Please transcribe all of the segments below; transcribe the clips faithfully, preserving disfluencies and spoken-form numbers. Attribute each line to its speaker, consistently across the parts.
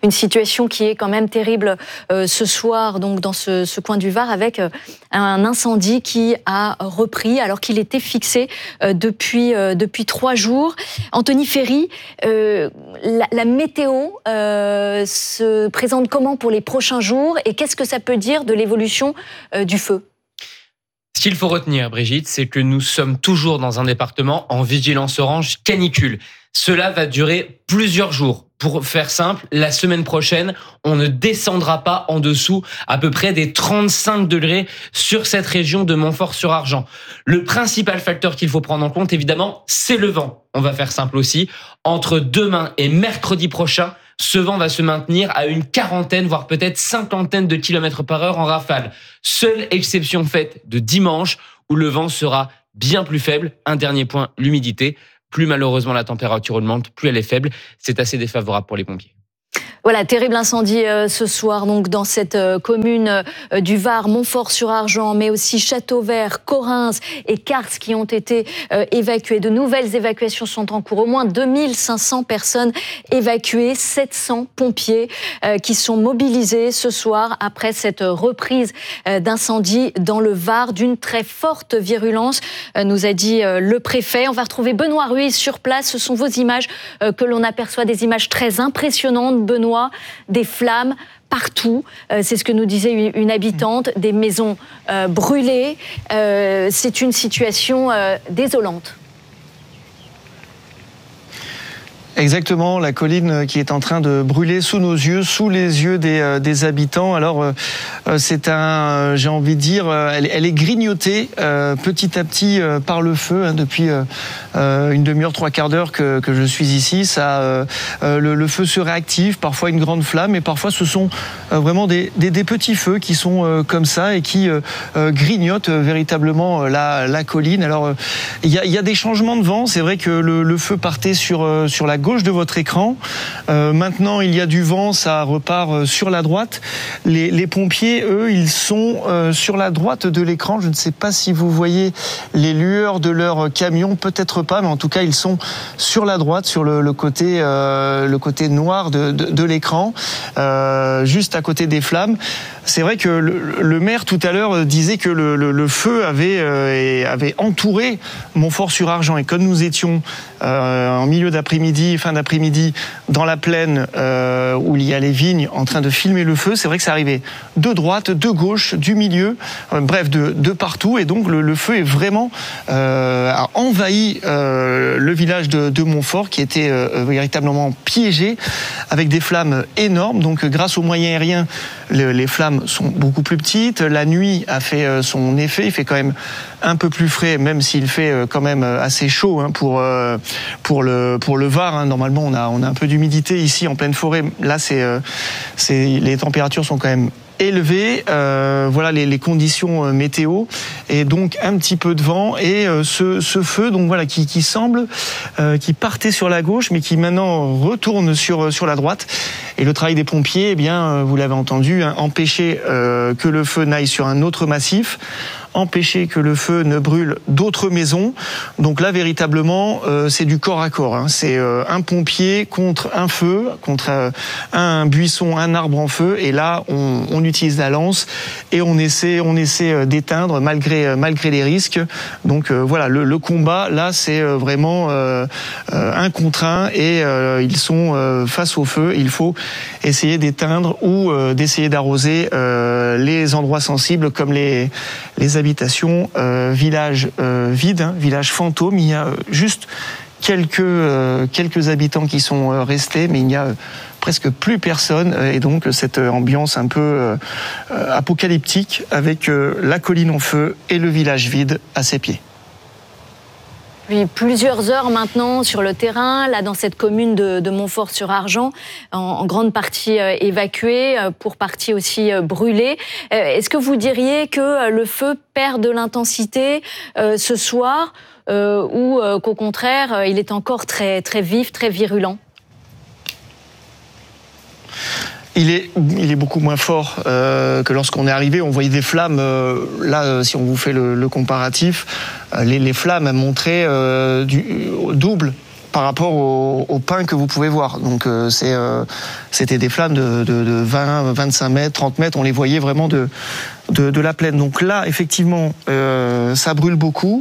Speaker 1: Une situation qui est quand même terrible euh, ce soir, donc dans ce, ce coin du Var, avec euh, un incendie qui a repris alors qu'il était fixé euh, depuis, euh, depuis trois jours. Anthony Ferry, euh, la, la météo euh, se présente comment pour les prochains jours et qu'est-ce que ça peut dire de l'évolution euh, du feu ?
Speaker 2: Ce qu'il faut retenir, Brigitte, c'est que nous sommes toujours dans un département en vigilance orange canicule. Cela va durer plusieurs jours. Pour faire simple, la semaine prochaine, on ne descendra pas en dessous à peu près des trente-cinq degrés sur cette région de Montfort-sur-Argent. Le principal facteur qu'il faut prendre en compte, évidemment, c'est le vent. On va faire simple aussi. Entre demain et mercredi prochain, ce vent va se maintenir à une quarantaine, voire peut-être cinquantaine de kilomètres par heure en rafale. Seule exception faite de dimanche, où le vent sera bien plus faible. Un dernier point, l'humidité. Plus malheureusement la température augmente, plus elle est faible. C'est assez défavorable pour les pompiers.
Speaker 1: Voilà, terrible incendie euh, ce soir donc dans cette euh, commune euh, du Var, Montfort-sur-Argent, mais aussi Châteauvert, Correns et Cars qui ont été euh, évacués. De nouvelles évacuations sont en cours. Au moins deux mille cinq cents personnes évacuées, sept cents pompiers euh, qui sont mobilisés ce soir après cette reprise euh, d'incendie dans le Var d'une très forte virulence, euh, nous a dit euh, le préfet. On va retrouver Benoît Ruiz sur place. Ce sont vos images euh, que l'on aperçoit, des images très impressionnantes, Benoît. Des flammes partout, euh, c'est ce que nous disait une habitante, des maisons euh, brûlées. Euh, c'est une situation euh, désolante.
Speaker 3: Exactement, la colline qui est en train de brûler sous nos yeux, sous les yeux des, euh, des habitants. Alors, euh, c'est un, j'ai envie de dire, elle, elle est grignotée euh, petit à petit euh, par le feu hein, depuis euh, une demi-heure, trois quarts d'heure que, que je suis ici. Ça, euh, le, le feu se réactive, parfois une grande flamme, et parfois ce sont euh, vraiment des, des, des petits feux qui sont euh, comme ça et qui euh, grignotent euh, véritablement la, la colline. Alors, il euh, y, y a des changements de vent. C'est vrai que le, le feu partait sur euh, sur la gauche de votre écran. Euh, maintenant, il y a du vent, ça repart sur la droite. Les, les pompiers, eux, ils sont euh, sur la droite de l'écran. Je ne sais pas si vous voyez les lueurs de leur camion, peut-être pas, mais en tout cas, ils sont sur la droite, sur le, le côté, euh, le côté noir de, de, de l'écran, euh, juste à côté des flammes. C'est vrai que le, le maire tout à l'heure disait que le, le, le feu avait, euh, avait entouré Montfort-sur-Argent et comme nous étions euh, en milieu d'après-midi, fin d'après-midi, dans la plaine euh, où il y a les vignes en train de filmer le feu, c'est vrai que ça arrivait de droite, de gauche, du milieu, euh, bref, de, de partout et donc le, le feu est vraiment euh, a envahi euh, le village de, de Montfort qui était euh, véritablement piégé avec des flammes énormes. Donc grâce aux moyens aériens, le, les flammes sont beaucoup plus petites. La nuit a fait son effet. Il fait quand même un peu plus frais, même s'il fait quand même assez chaud hein, pour pour le pour le Var. Hein. Normalement, on a on a un peu d'humidité ici en pleine forêt. Là, c'est c'est les températures sont quand même élevées. Euh, voilà les, les conditions météo et donc un petit peu de vent et euh, ce, ce feu donc voilà qui, qui semble euh, qui partait sur la gauche mais qui maintenant retourne sur sur la droite. Et le travail des pompiers, eh bien vous l'avez entendu, hein, empêcher euh, que le feu n'aille sur un autre massif, empêcher que le feu ne brûle d'autres maisons. Donc là, véritablement, euh, c'est du corps à corps. Hein. C'est euh, un pompier contre un feu, contre euh, un buisson, un arbre en feu. Et là, on, on utilise la lance et on essaie, on essaie d'éteindre malgré malgré les risques. Donc euh, voilà, le, le combat là, c'est vraiment euh, un contre un et euh, ils sont euh, face au feu. Il faut essayer d'éteindre ou euh, d'essayer d'arroser euh, les endroits sensibles comme les les habitations, euh, villages euh, vides, hein, villages fantômes. Il y a juste quelques euh, quelques habitants qui sont euh, restés, mais il n'y a euh, presque plus personne. Euh, et donc cette ambiance un peu euh, apocalyptique avec euh, la colline en feu et le village vide à ses pieds.
Speaker 1: Puis plusieurs heures maintenant sur le terrain, là dans cette commune de, de Montfort-sur-Argent, en, en grande partie euh, évacuée, euh, pour partie aussi euh, brûlée. Euh, est-ce que vous diriez que euh, le feu perd de l'intensité euh, ce soir euh, ou euh, qu'au contraire, euh, il est encore très, très vif, très virulent ?
Speaker 3: Il est, il est beaucoup moins fort euh, que lorsqu'on est arrivé. On voyait des flammes. Euh, là, si on vous fait le, le comparatif, euh, les, les flammes montraient euh, du double par rapport au, au pain que vous pouvez voir. Donc euh, c'est, euh, c'était des flammes de, de, de vingt, vingt-cinq mètres, trente mètres, on les voyait vraiment de, de, de la plaine. Donc là, effectivement, euh, ça brûle beaucoup,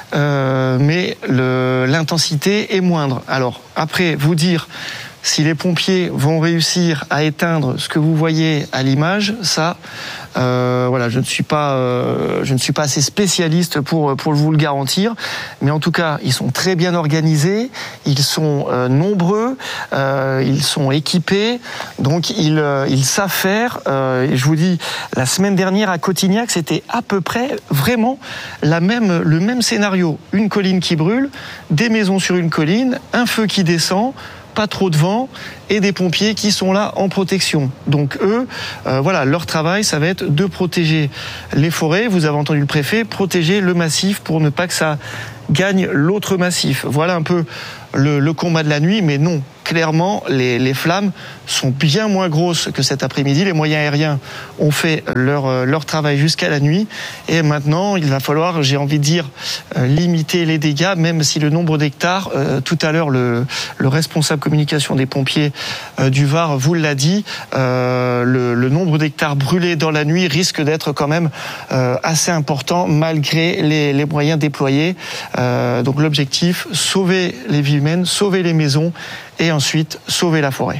Speaker 3: euh, mais le, l'intensité est moindre. Alors après, vous dire si les pompiers vont réussir à éteindre ce que vous voyez à l'image, ça, euh, voilà, je ne suis pas, euh, je ne suis pas assez spécialiste pour pour vous le garantir. Mais en tout cas, ils sont très bien organisés, ils sont euh, nombreux, euh, ils sont équipés, donc ils euh, ils savent faire. Euh, et je vous dis, la semaine dernière à Cotignac, c'était à peu près vraiment la même le même scénario. Une colline qui brûle, des maisons sur une colline, un feu qui descend, pas trop de vent et des pompiers qui sont là en protection. Donc eux, euh, voilà, leur travail, ça va être de protéger les forêts. Vous avez entendu le préfet, protéger le massif pour ne pas que ça gagne l'autre massif. Voilà un peu le, le combat de la nuit, mais non, clairement, les, les flammes sont bien moins grosses que cet après-midi. Les moyens aériens ont fait leur, leur travail jusqu'à la nuit. Et maintenant, il va falloir, j'ai envie de dire, limiter les dégâts, même si le nombre d'hectares, euh, tout à l'heure, le, le responsable communication des pompiers euh, du Var vous l'a dit, euh, le, le nombre d'hectares brûlés dans la nuit risque d'être quand même euh, assez important, malgré les, les moyens déployés. Euh, donc l'objectif, sauver les vies humaines, sauver les maisons, et ensuite sauver la forêt.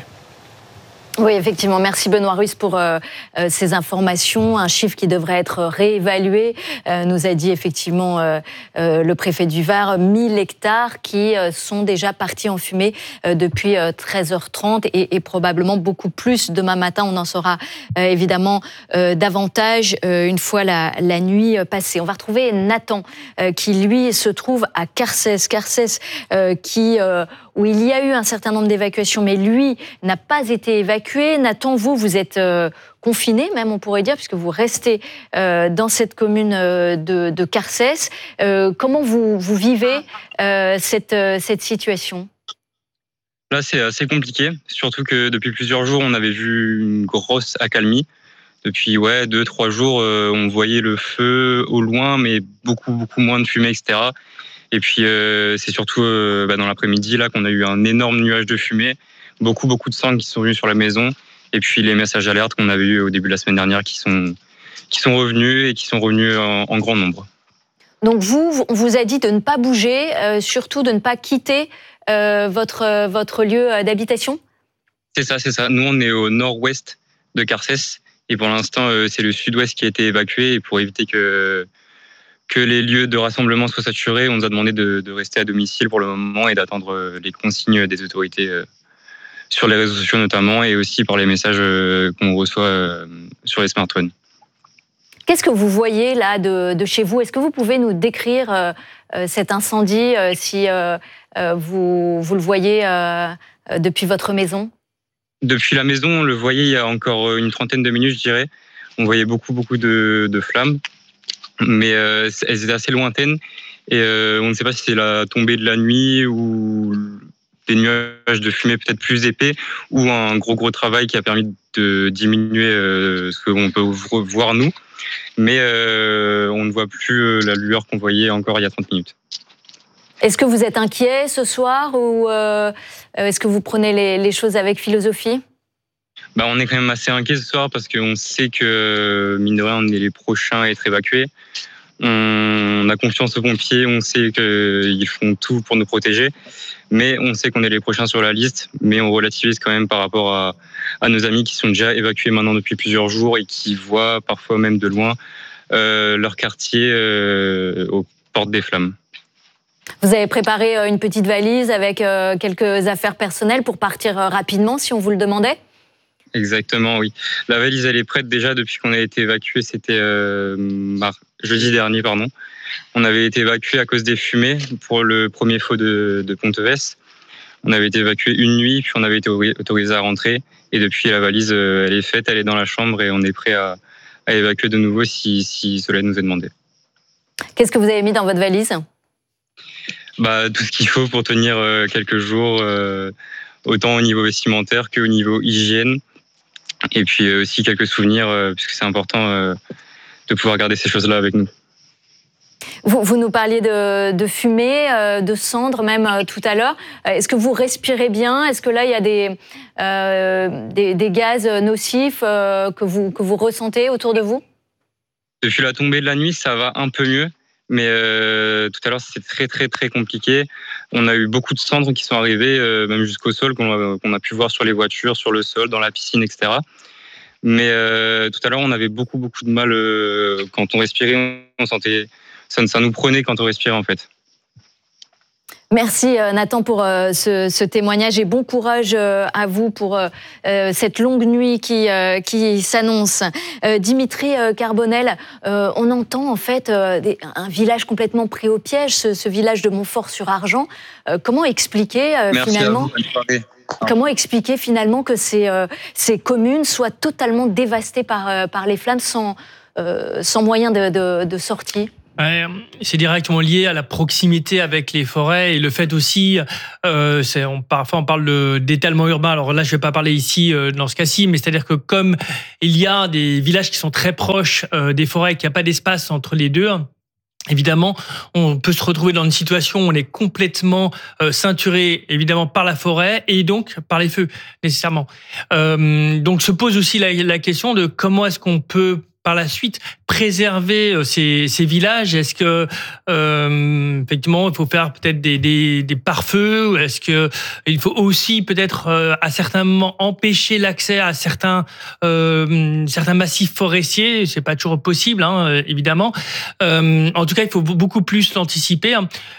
Speaker 1: Oui, effectivement. Merci Benoît Ruiz pour euh, euh, ces informations. Un chiffre qui devrait être réévalué, euh, nous a dit effectivement euh, euh, le préfet du Var, mille hectares qui euh, sont déjà partis en fumée euh, depuis euh, treize heures trente et, et probablement beaucoup plus demain matin. On en saura euh, évidemment euh, davantage euh, une fois la, la nuit passée. On va retrouver Nathan euh, qui lui se trouve à Carcès. Carcès euh, qui... Euh, où il y a eu un certain nombre d'évacuations, mais lui n'a pas été évacué. Nathan, vous, vous êtes euh, confiné, même on pourrait dire, puisque vous restez euh, dans cette commune euh, de, de Carcès. Euh, comment vous, vous vivez euh, cette, euh, cette situation ?
Speaker 4: Là, c'est assez compliqué, surtout que depuis plusieurs jours, on avait vu une grosse accalmie. Depuis ouais, deux, trois jours, euh, on voyait le feu au loin, mais beaucoup, beaucoup moins de fumée, et cetera. Et puis, euh, c'est surtout euh, bah, dans l'après-midi là qu'on a eu un énorme nuage de fumée, beaucoup, beaucoup de cendres qui sont venues sur la maison, et puis les messages d'alerte qu'on avait eu au début de la semaine dernière qui sont, qui sont revenus et qui sont revenus en, en grand nombre.
Speaker 1: Donc vous, on vous a dit de ne pas bouger, euh, surtout de ne pas quitter euh, votre, votre lieu d'habitation ?
Speaker 4: C'est ça, c'est ça. Nous, on est au nord-ouest de Carcès, et pour l'instant, euh, c'est le sud-ouest qui a été évacué, et pour éviter que... que les lieux de rassemblement soient saturés, on nous a demandé de, de rester à domicile pour le moment et d'attendre les consignes des autorités sur les réseaux sociaux notamment et aussi par les messages qu'on reçoit sur les smartphones.
Speaker 1: Qu'est-ce que vous voyez là de, de chez vous ? Est-ce que vous pouvez nous décrire euh, cet incendie euh, si euh, vous, vous le voyez euh, depuis votre maison ?
Speaker 4: Depuis la maison, on le voyait il y a encore une trentaine de minutes, je dirais. On voyait beaucoup, beaucoup de, de flammes. Mais euh, elles étaient assez lointaines et euh, on ne sait pas si c'est la tombée de la nuit ou des nuages de fumée peut-être plus épais ou un gros gros travail qui a permis de diminuer euh, ce qu'on peut voir nous. Mais euh, on ne voit plus la lueur qu'on voyait encore il y a trente minutes.
Speaker 1: Est-ce que vous êtes inquiet ce soir ou euh, est-ce que vous prenez les, les choses avec philosophie ?
Speaker 4: Bah, on est quand même assez inquiet ce soir parce qu'on sait que, mine de rien, on est les prochains à être évacués. On a confiance aux pompiers, on sait qu'ils font tout pour nous protéger, mais on sait qu'on est les prochains sur la liste, mais on relativise quand même par rapport à, à nos amis qui sont déjà évacués maintenant depuis plusieurs jours et qui voient parfois même de loin euh, leur quartier euh, aux portes des flammes.
Speaker 1: Vous avez préparé une petite valise avec euh, quelques affaires personnelles pour partir rapidement si on vous le demandait ?
Speaker 4: Exactement, oui. La valise, elle est prête déjà depuis qu'on a été évacué. C'était euh, mar- jeudi dernier, pardon. On avait été évacué à cause des fumées pour le premier feu de, de Ponteves. On avait été évacué une nuit, puis on avait été autorisé à rentrer. Et depuis, la valise, elle est faite, elle est dans la chambre et on est prêt à, à évacuer de nouveau si, si cela nous est demandé.
Speaker 1: Qu'est-ce que vous avez mis dans votre valise ?
Speaker 4: Bah, tout ce qu'il faut pour tenir quelques jours, euh, autant au niveau vestimentaire qu'au niveau hygiène. Et puis aussi quelques souvenirs, euh, puisque c'est important euh, de pouvoir garder ces choses-là avec nous.
Speaker 1: Vous, vous nous parliez de, de fumée, euh, de cendres même euh, tout à l'heure. Euh, est-ce que vous respirez bien? Est-ce que là, il y a des, euh, des, des gaz nocifs euh, que, vous, que vous ressentez autour de vous?
Speaker 4: Depuis la tombée de la nuit, ça va un peu mieux. Mais euh, tout à l'heure, c'était très, très, très compliqué. On a eu beaucoup de cendres qui sont arrivées, euh, même jusqu'au sol, qu'on a, qu'on a pu voir sur les voitures, sur le sol, dans la piscine, et cetera. Mais euh, tout à l'heure, on avait beaucoup, beaucoup de mal euh, quand on respirait. On sentait, ça, ça nous prenait quand on respirait, en fait.
Speaker 1: Merci Nathan pour euh, ce, ce témoignage et bon courage euh, à vous pour euh, cette longue nuit qui, euh, qui s'annonce. Euh, Dimitri Carbonel, euh, on entend en fait euh, des, un village complètement pris au piège, ce, ce village de Montfort-sur-Argent. Euh, comment expliquer euh, finalement Comment expliquer finalement que ces, euh, ces communes soient totalement dévastées par, euh, par les flammes sans, euh, sans moyen de, de, de sortie?
Speaker 5: C'est directement lié à la proximité avec les forêts et le fait aussi, euh, c'est, on, parfois on parle de, d'étalement urbain. Alors là, je ne vais pas parler ici euh, dans ce cas-ci, mais c'est-à-dire que comme il y a des villages qui sont très proches euh, des forêts et qu'il n'y a pas d'espace entre les deux, évidemment, on peut se retrouver dans une situation où on est complètement euh, ceinturé, évidemment, par la forêt et donc par les feux, nécessairement. Euh, donc se pose aussi la, la question de comment est-ce qu'on peut par la suite préserver ces, ces villages. Est-ce que euh, effectivement il faut faire peut-être des, des, des pare-feux? Est-ce que il faut aussi peut-être euh, à certains moments empêcher l'accès à certains euh, certains massifs forestiers? C'est pas toujours possible, hein, évidemment. Euh, en tout cas, il faut beaucoup plus l'anticiper.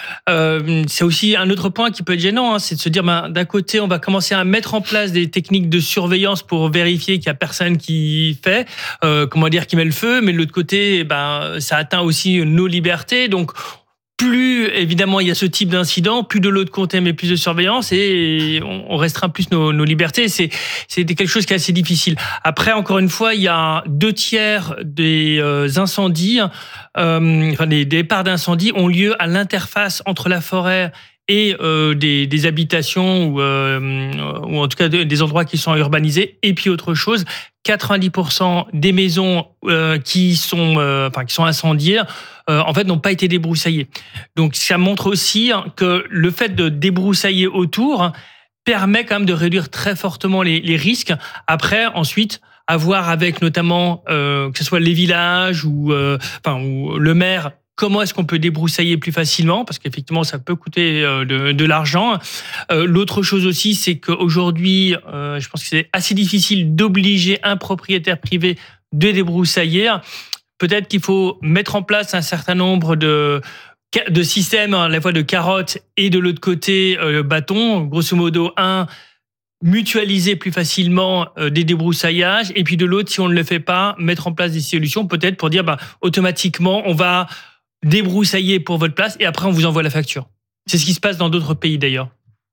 Speaker 5: Euh, c'est aussi un autre point qui peut être gênant, hein, c'est de se dire ben, d'un côté on va commencer à mettre en place des techniques de surveillance pour vérifier qu'il y a personne qui fait, euh, comment dire, qui met le feu, mais de l'autre côté, ben, ça atteint aussi nos libertés. Donc, plus évidemment il y a ce type d'incident, plus de l'autre côté, mais plus de surveillance et on restreint plus nos, nos libertés. C'est, c'est quelque chose qui est assez difficile. Après, encore une fois, il y a deux tiers des euh, incendies, euh, enfin des, des départs d'incendie ont lieu à l'interface entre la forêt et euh, des, des habitations ou, euh, ou en tout cas des endroits qui sont urbanisés. Et puis autre chose, quatre-vingt-dix pour cent des maisons euh, qui sont, euh, enfin qui sont incendiées, euh, en fait, n'ont pas été débroussaillées. Donc ça montre aussi que le fait de débroussailler autour permet quand même de réduire très fortement les, les risques. Après, ensuite, à voir avec notamment euh, que ce soit les villages ou, euh, enfin, ou le maire. Comment est-ce qu'on peut débroussailler plus facilement? Parce qu'effectivement, ça peut coûter de, de l'argent. Euh, l'autre chose aussi, c'est qu'aujourd'hui, euh, je pense que c'est assez difficile d'obliger un propriétaire privé de débroussailler. Peut-être qu'il faut mettre en place un certain nombre de, de systèmes, à la fois de carottes et de l'autre côté, euh, bâton. Grosso modo, un, mutualiser plus facilement euh, des débroussaillages. Et puis de l'autre, si on ne le fait pas, mettre en place des solutions, peut-être pour dire, bah, automatiquement, on va débroussailler pour votre place et après on vous envoie la facture. C'est ce qui se passe dans d'autres pays d'ailleurs.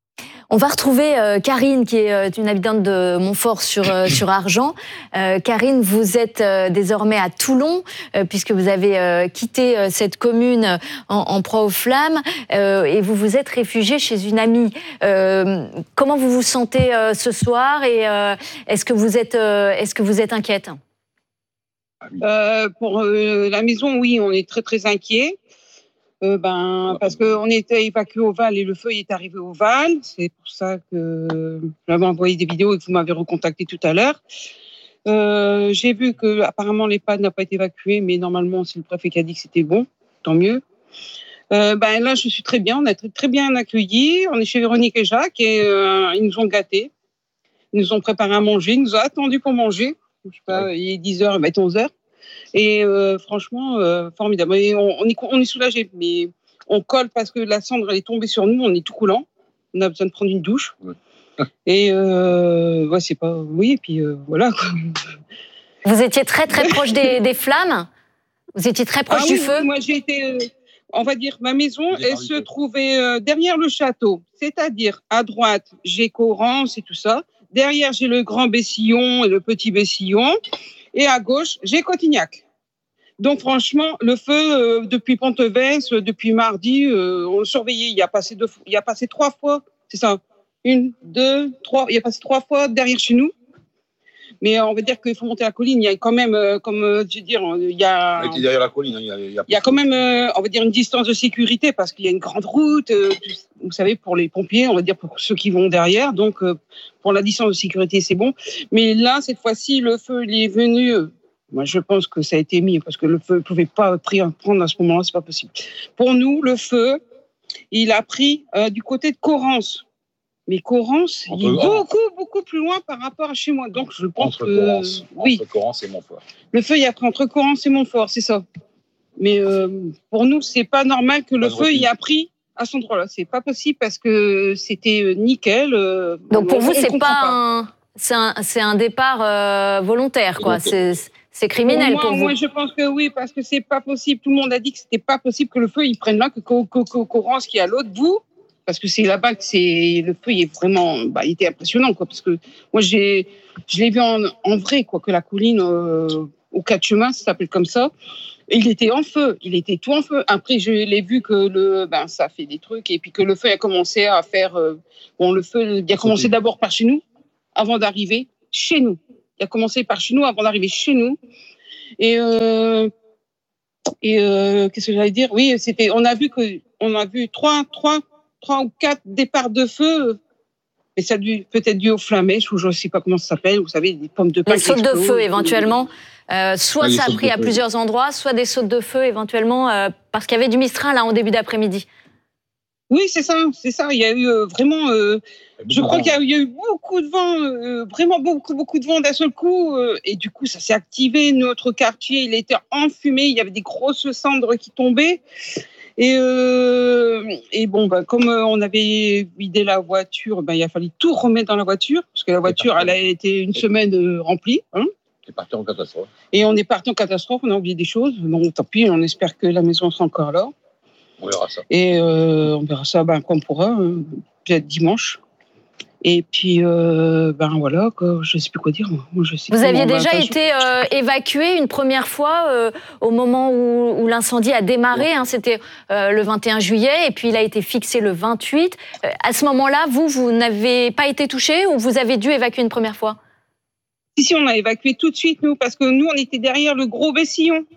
Speaker 1: On va retrouver euh, Karine qui est euh, une habitante de Montfort sur, euh, sur Argent. Euh, Karine, vous êtes euh, désormais à Toulon euh, puisque vous avez euh, quitté euh, cette commune en, en proie aux flammes euh, et vous vous êtes réfugiée chez une amie. Euh, comment vous vous sentez euh, ce soir et euh, est-ce que vous êtes, euh, est-ce que vous êtes inquiète?
Speaker 6: Euh, pour euh, la maison, oui, on est très très inquiets. Euh, ben, parce qu'on était évacué au Val et le feu est arrivé au Val. C'est pour ça que j'avais envoyé des vidéos et que vous m'avez recontacté tout à l'heure. Euh, j'ai vu que apparemment l'EHPAD n'a pas été évacué, mais normalement c'est le préfet qui a dit que c'était bon, tant mieux. Euh, ben là, je suis très bien. On a très, très bien accueillis. On est chez Véronique et Jacques et euh, ils nous ont gâtés. Ils nous ont préparé à manger. Ils nous ont attendus pour manger. Je sais pas, il est dix heures, il va être onze heures. Et euh, franchement, euh, formidable. Et on, on est, on est soulagés, mais on colle parce que la cendre elle est tombée sur nous, on est tout coulant. On a besoin de prendre une douche. Ouais. Et euh, ouais, c'est pas. Oui, et puis euh, voilà.
Speaker 1: Vous étiez très très proche des, des flammes? Vous étiez très proche
Speaker 6: ah,
Speaker 1: du
Speaker 6: oui,
Speaker 1: feu?
Speaker 6: Moi, j'ai été. Euh, on va dire, ma maison, elle se trouvait euh, derrière le château. C'est-à-dire, à droite, j'ai Corrance et tout ça. Derrière, j'ai le Grand Bessillon et le Petit Bessillon. Et à gauche, j'ai Cotignac. Donc, franchement, le feu, euh, depuis Pontevès, euh, depuis mardi, euh, on le surveillait. Il a passé deux, il a passé trois fois, c'est ça. Une, deux, trois. Il a passé trois fois derrière chez nous. Mais on va dire qu'il faut monter la colline. Il y a quand même, euh, comme euh, je veux dire, il y a.
Speaker 7: On était derrière la colline. Il y a, il y a...
Speaker 6: Il y a quand même, euh, on va dire, une distance de sécurité parce qu'il y a une grande route. Euh, vous savez, pour les pompiers, on va dire pour ceux qui vont derrière. Donc, euh, pour la distance de sécurité, c'est bon. Mais là, cette fois-ci, le feu, il est venu. Euh, moi, je pense que ça a été mis parce que le feu ne pouvait pas prendre à ce moment-là. C'est pas possible. Pour nous, le feu, il a pris euh, du côté de Corrance. Mais Corrance, il est beaucoup, beaucoup plus loin par rapport à chez moi. Donc, je pense
Speaker 7: entre
Speaker 6: que...
Speaker 7: Corrance,
Speaker 6: oui.
Speaker 7: Entre Corrance et Montfort.
Speaker 6: Le feu, il a pris entre Corrance et Montfort, c'est ça. Mais euh, pour nous, c'est pas normal que le feu, il a pris à cet endroit-là. C'est pas possible parce que c'était nickel. Euh,
Speaker 1: Donc, pour
Speaker 6: on,
Speaker 1: vous,
Speaker 6: on
Speaker 1: c'est pas,
Speaker 6: pas
Speaker 1: un... C'est un, c'est un départ euh, volontaire, quoi. C'est, c'est criminel
Speaker 6: pour, moi,
Speaker 1: pour vous.
Speaker 6: Moi, je pense que oui, parce que c'est pas possible. Tout le monde a dit que c'était pas possible que le feu, il prenne là, que Corrance qui est à l'autre bout. Parce que c'est là-bas que c'est le feu, il est vraiment, bah, il était impressionnant, quoi. Parce que moi, j'ai, je l'ai vu en, en vrai, quoi, que la colline euh, au quatre chemins, ça s'appelle comme ça. Et il était en feu, il était tout en feu. Après, je l'ai vu que le, ben, ça fait des trucs, et puis que le feu a commencé à faire, euh, bon, le feu, il a commencé d'abord par chez nous, avant d'arriver chez nous. Il a commencé par chez nous, avant d'arriver chez nous. Et euh, et euh, qu'est-ce que j'allais dire? Oui, c'était, on a vu que, on a vu trois, trois. trois ou quatre départs de feu, mais ça a dû, peut-être dû aux flamèches, ou je ne sais pas comment ça s'appelle, vous savez, des pommes de pain.
Speaker 1: Les sautes de feu, éventuellement. Euh, soit ah, ça a pris à plusieurs endroits, soit des sautes de feu, éventuellement, euh, parce qu'il y avait du Mistral là, en début d'après-midi.
Speaker 6: Oui, c'est ça, c'est ça. Il y a eu euh, vraiment... Euh, je crois qu'il y a, il y a eu beaucoup de vent, euh, vraiment beaucoup, beaucoup de vent d'un seul coup, euh, et du coup, ça s'est activé. Notre quartier, il était enfumé, il y avait des grosses cendres qui tombaient. Et, euh, et bon, bah, comme on avait vidé la voiture, bah, il a fallu tout remettre dans la voiture, parce que la voiture, elle a été une semaine euh, remplie. Hein.
Speaker 7: On est parti en catastrophe.
Speaker 6: Et on est parti en catastrophe, on a oublié des choses. Bon, tant pis, on espère que la maison sera encore là.
Speaker 7: On verra ça.
Speaker 6: Et euh, on verra ça ben, quand on pourra, hein, peut-être dimanche. Et puis, euh, ben voilà, quoi, je ne sais plus quoi dire. Moi, je sais
Speaker 1: Vous aviez
Speaker 6: va,
Speaker 1: déjà
Speaker 6: enfin,
Speaker 1: été
Speaker 6: je...
Speaker 1: euh, évacué une première fois euh, au moment où, où l'incendie a démarré. Hein, c'était euh, le vingt et un juillet et puis il a été fixé le vingt-huit. Euh, à ce moment-là, vous, vous n'avez pas été touché ou vous avez dû évacuer une première fois?
Speaker 6: Si, si, on a évacué tout de suite, nous, parce que nous, on était derrière le Gros Bessillon.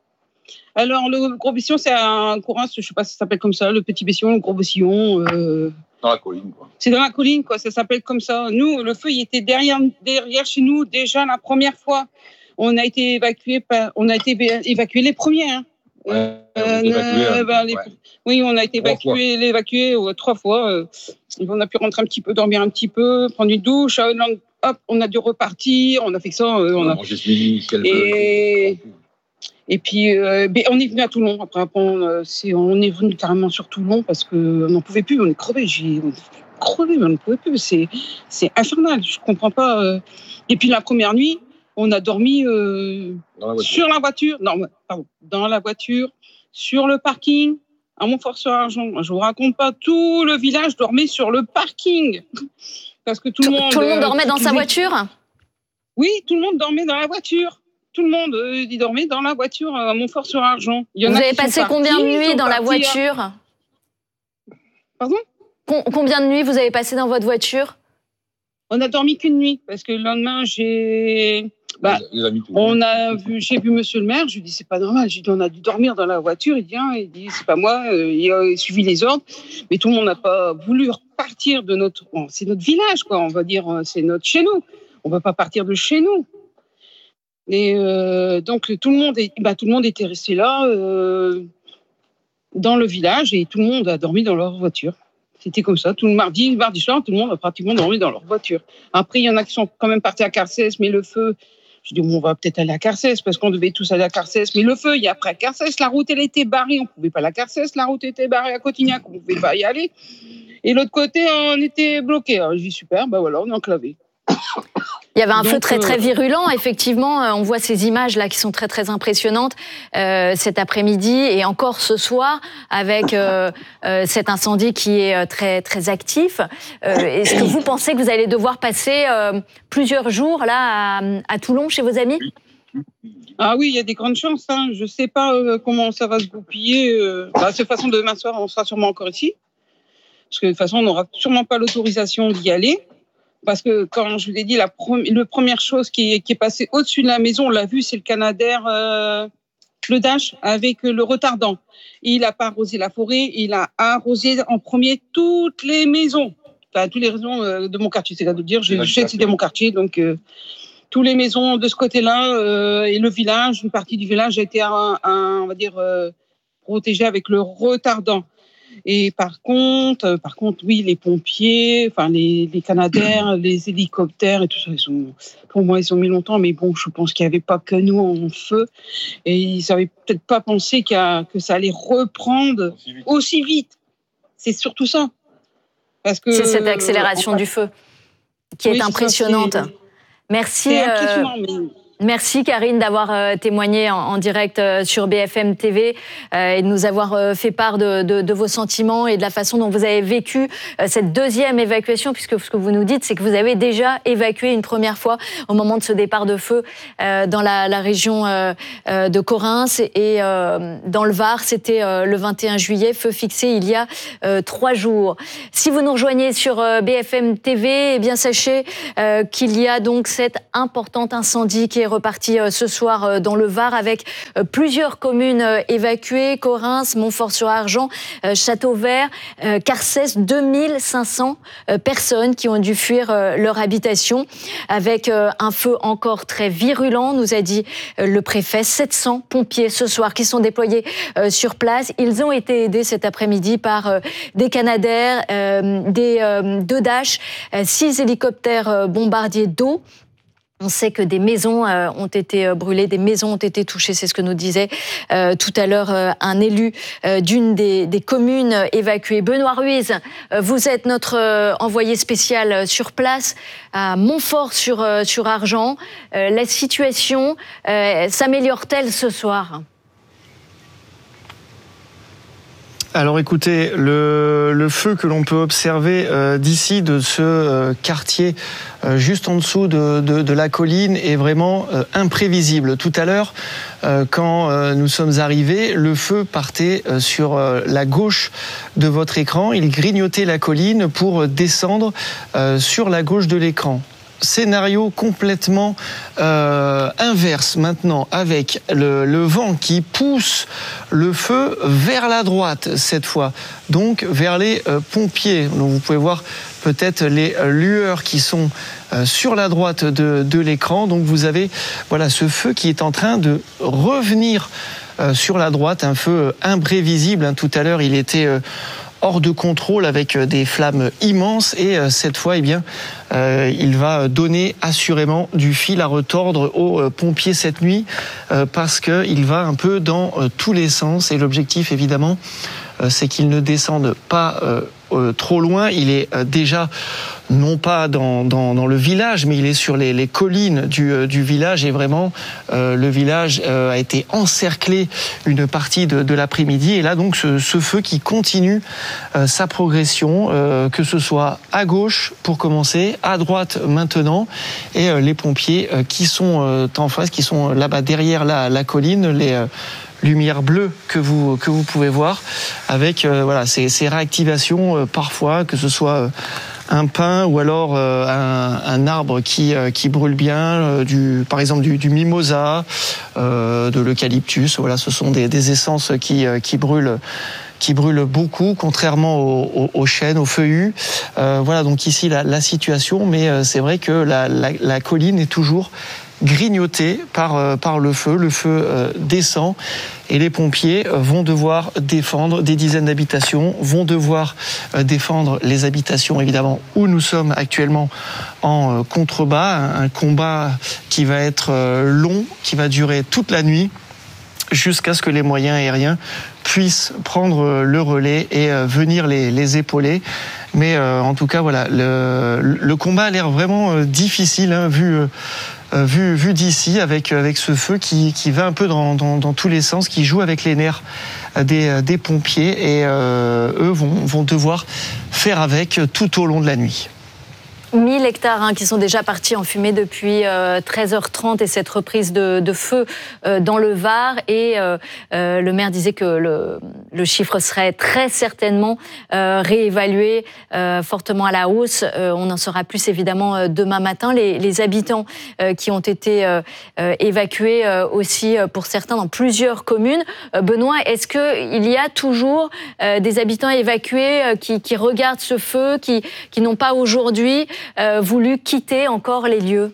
Speaker 6: Alors, le Gros Bessillon, c'est un courant, je ne sais pas si ça s'appelle comme ça, le Petit Bessillon, le Gros Bessillon... Euh...
Speaker 7: Dans la colline, quoi.
Speaker 6: C'est dans la colline, quoi. Ça s'appelle comme ça. Nous, le feu, il était derrière, derrière chez nous déjà la première fois. On a été évacués, par, on a été évacués les premiers. Hein.
Speaker 7: Ouais, euh, on évacué,
Speaker 6: euh, ben, les,
Speaker 7: ouais.
Speaker 6: Oui, on a été évacués, évacués euh, trois fois. Euh, on a pu rentrer un petit peu, dormir un petit peu, prendre une douche. Euh, hop, on a dû repartir. On a fait ça. Euh, on a
Speaker 7: mangé ce midi,
Speaker 6: et... Et puis, euh, on est venu à Toulon. Après, on, c'est, on est venu carrément sur Toulon parce qu'on n'en pouvait plus. On est crevé. J'ai, on est crevé, mais on ne pouvait plus. C'est, c'est infernal. Je ne comprends pas. Euh. Et puis, la première nuit, on a dormi euh, la sur la voiture. Non, pardon, dans la voiture, sur le parking, à Montfort-sur-Argent. Je ne vous raconte pas. Tout le village dormait sur le parking. Parce que tout, tout le monde.
Speaker 1: Tout le monde dormait dans sa voiture?
Speaker 6: Oui, tout le monde dormait dans la voiture. Tout le monde euh, il dormait dans la voiture à Montfort-sur-Argent.
Speaker 1: Vous avez passé combien de nuits dans la voiture?
Speaker 6: À... Pardon?
Speaker 1: Com- Combien de nuits vous avez passé dans votre voiture?
Speaker 6: On a dormi qu'une nuit parce que le lendemain j'ai. Bah, les amis, on a vu, j'ai vu Monsieur le maire. Je lui dis c'est pas normal. J'ai dit on a dû dormir dans la voiture. Il dit hein, il dit c'est pas moi. Il a suivi les ordres, mais tout le monde n'a pas voulu repartir de notre. Bon, c'est notre village quoi. On va dire c'est notre chez nous. On va pas partir de chez nous. Et euh, donc tout le monde, est, bah, tout le monde était resté là euh, dans le village et tout le monde a dormi dans leur voiture. C'était comme ça. Tout le mardi, mardi soir, tout le monde a pratiquement dormi dans leur voiture. Après, il y en a qui sont quand même partis à Carcès, mais le feu. Je dis bon, on va peut-être aller à Carcès parce qu'on devait tous aller à Carcès. Mais le feu, il y a après à Carcès, la route elle était barrée, on pouvait pas aller à Carcès. La route était barrée à Cotignac, on pouvait pas y aller. Et l'autre côté, on était bloqué. Alors, je dis super, ben voilà, on est enclavé.
Speaker 1: Il y avait un
Speaker 6: Donc,
Speaker 1: feu très très
Speaker 6: euh...
Speaker 1: virulent, effectivement. On voit ces images là qui sont très très impressionnantes euh, cet après-midi et encore ce soir avec euh, euh, cet incendie qui est très très actif. Euh, est-ce que vous pensez que vous allez devoir passer euh, plusieurs jours là à, à Toulon chez vos amis?
Speaker 6: Ah oui, il y a des grandes chances. Hein. Je ne sais pas euh, comment ça va se goupiller. Euh... Bah, de toute façon, demain soir, on sera sûrement encore ici. Parce que de toute façon, on n'aura sûrement pas l'autorisation d'y aller. Parce que quand je vous ai dit, la, pre- la première chose qui est, qui est passée au-dessus de la maison, on l'a vu, c'est le Canadair, euh, le Dash, avec le retardant. Il n'a pas arrosé la forêt, il a arrosé en premier toutes les maisons. Enfin, toutes les maisons euh, de mon quartier, c'est à dire. J'ai cité mon quartier, donc euh, toutes les maisons de ce côté-là euh, et le village, une partie du village a été, un, un, on va dire, euh, protégée avec le retardant. Et par contre, euh, par contre, oui, les pompiers, enfin les, les Canadair, les hélicoptères et tout ça, ils sont, pour moi, ils ont mis longtemps. Mais bon, je pense qu'il n'y avait pas que nous en feu, et ils n'avaient peut-être pas pensé qu'il y a, que ça allait reprendre aussi vite. Aussi vite. C'est surtout ça. Parce que
Speaker 1: c'est cette accélération euh, du feu qui oui, est impressionnante. Ça, c'est... Merci.
Speaker 6: C'est impressionnant, euh... mais...
Speaker 1: Merci Karine d'avoir euh, témoigné en, en direct euh, sur B F M T V euh, et de nous avoir euh, fait part de, de, de vos sentiments et de la façon dont vous avez vécu euh, cette deuxième évacuation, puisque ce que vous nous dites, c'est que vous avez déjà évacué une première fois au moment de ce départ de feu euh, dans la, la région euh, euh, de Correns et euh, dans le Var. C'était euh, le vingt et un juillet, feu fixé il y a euh, trois jours. Si vous nous rejoignez sur euh, B F M T V, eh bien sachez euh, qu'il y a donc cet important incendie qui est reparti ce soir dans le Var avec plusieurs communes évacuées, Correns, Montfort-sur-Argent, Châteauvert, Carcès, deux mille cinq cents personnes qui ont dû fuir leur habitation avec un feu encore très virulent, nous a dit le préfet. sept cents pompiers ce soir qui sont déployés sur place. Ils ont été aidés cet après-midi par des Canadair, des deux Dash, six hélicoptères bombardiers d'eau. On sait que des maisons euh, ont été brûlées, des maisons ont été touchées, c'est ce que nous disait euh, tout à l'heure euh, un élu euh, d'une des, des communes évacuées. Benoît Ruiz, euh, vous êtes notre euh, envoyé spécial sur place à Montfort-sur-Argent. Sur Argent. Euh, la situation euh, s'améliore-t-elle ce soir ?
Speaker 3: Alors écoutez, le, le feu que l'on peut observer euh, d'ici, de ce euh, quartier euh, juste en dessous de, de, de la colline, est vraiment euh, imprévisible. Tout à l'heure, euh, quand euh, nous sommes arrivés, le feu partait euh, sur euh, la gauche de votre écran. Il grignotait la colline pour descendre euh, sur la gauche de l'écran. Scénario complètement euh, inverse maintenant, avec le, le vent qui pousse le feu vers la droite cette fois, donc vers les euh, pompiers. Donc vous pouvez voir peut-être les lueurs qui sont euh, sur la droite de, de l'écran. Donc vous avez voilà ce feu qui est en train de revenir euh, sur la droite, un feu imprévisible. Hein. Tout à l'heure, il était euh, hors de contrôle avec des flammes immenses et euh, cette fois, eh bien, euh, il va donner assurément du fil à retordre aux euh, pompiers cette nuit euh, parce qu'il va un peu dans euh, tous les sens et l'objectif, évidemment, euh, c'est qu'il ne descende pas euh, euh, trop loin. Il est euh, déjà non pas dans, dans, dans le village, mais il est sur les, les collines du, euh, du village et vraiment euh, le village euh, a été encerclé une partie de, de l'après-midi et là donc ce, ce feu qui continue euh, sa progression, euh, que ce soit à gauche pour commencer, à droite maintenant et euh, les pompiers euh, qui sont euh, en face, qui sont là-bas derrière la, la colline, les euh, lumière bleue que vous que vous pouvez voir avec euh, voilà ces, ces réactivations euh, parfois, que ce soit euh, un pin ou alors euh, un, un arbre qui euh, qui brûle bien, euh, du par exemple du, du mimosa, euh, de l'eucalyptus. Voilà, ce sont des, des essences qui euh, qui brûlent qui brûlent beaucoup, contrairement aux, aux, aux chênes, aux feuillus. Euh, voilà donc ici la, la situation, mais euh, c'est vrai que la, la, la colline est toujours grignoté par, euh, par le feu. Le feu euh, descend et les pompiers vont devoir défendre des dizaines d'habitations, vont devoir euh, défendre les habitations évidemment où nous sommes actuellement en euh, contrebas. Un, un combat qui va être euh, long, qui va durer toute la nuit jusqu'à ce que les moyens aériens puissent prendre le relais et euh, venir les, les épauler. Mais euh, en tout cas, voilà, le, le combat a l'air vraiment euh, difficile, hein, vu... Euh, Euh, vu, vu d'ici, avec, avec ce feu qui, qui va un peu dans, dans, dans tous les sens, qui joue avec les nerfs des, des pompiers et euh, eux vont, vont devoir faire avec tout au long de la nuit.
Speaker 1: mille hectares hein, qui sont déjà partis en fumée depuis euh, treize heures trente et cette reprise de, de feu euh, dans le Var. Et euh, euh, le maire disait que le, le chiffre serait très certainement euh, réévalué euh, fortement à la hausse. Euh, on en saura plus évidemment euh, demain matin. Les, les habitants euh, qui ont été euh, euh, évacués euh, aussi euh, pour certains dans plusieurs communes. Euh, Benoît, est-ce qu'il y a toujours euh, des habitants évacués euh, qui, qui regardent ce feu, qui, qui n'ont pas aujourd'hui Euh, voulu quitter encore les lieux?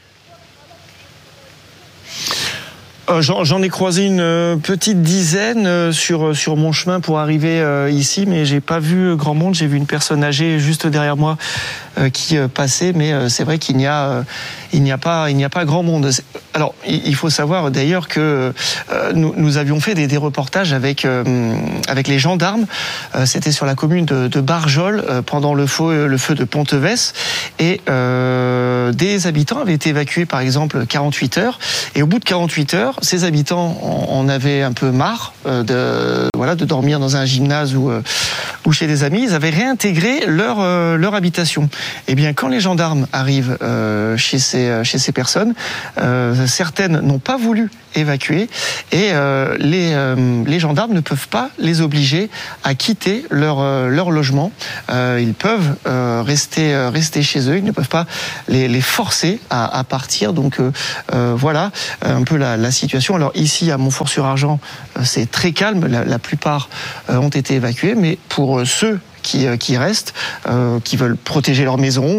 Speaker 3: Euh, j'en, j'en ai croisé une euh, petite dizaine euh, sur sur mon chemin pour arriver euh, ici, mais j'ai pas vu grand monde. J'ai vu une personne âgée juste derrière moi euh, qui euh, passait, mais euh, c'est vrai qu'il n'y a euh, il n'y a pas il n'y a pas grand monde. Alors il faut savoir d'ailleurs que euh, nous, nous avions fait des, des reportages avec euh, avec les gendarmes. Euh, c'était sur la commune de, de Barjol euh, pendant le feu le feu de Ponteves et euh, des habitants avaient été évacués par exemple quarante-huit heures et au bout de quarante-huit heures ces habitants en avaient un peu marre euh, de voilà de dormir dans un gymnase ou euh, ou chez des amis. Ils avaient réintégré leur euh, leur habitation. Et bien quand les gendarmes arrivent euh, chez ces chez ces personnes, euh, certaines n'ont pas voulu évacuer et euh, les euh, les gendarmes ne peuvent pas les obliger à quitter leur euh, leur logement. Euh, ils peuvent euh, rester euh, rester chez eux. Ils ne peuvent pas les les forcer à, à partir. Donc euh, euh, voilà un peu la, la situation. Alors ici à Montfort-sur-Argens, euh, c'est très calme. La, la plupart euh, ont été évacués, mais pour ceux qui qui restent, euh, qui veulent protéger leur maison